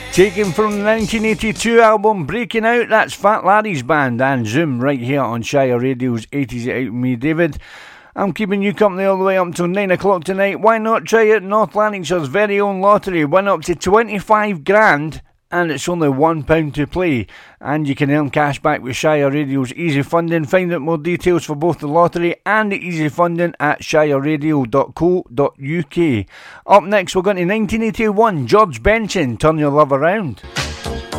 Taken from the 1982 album Breaking Out, that's Fat Larry's band and Zoom right here on Shire Radio's 80s It Out with me, David. I'm keeping you company all the way up until 9 o'clock tonight. Why not try out North Lanarkshire's very own lottery? Win up to 25 grand and it's only £1 to play. And you can earn cash back with Shire Radio's Easy Funding. Find out more details for both the lottery and the Easy Funding at shireradio.co.uk. Up next we're going to 1981, George Benson, Turn Your Love Around.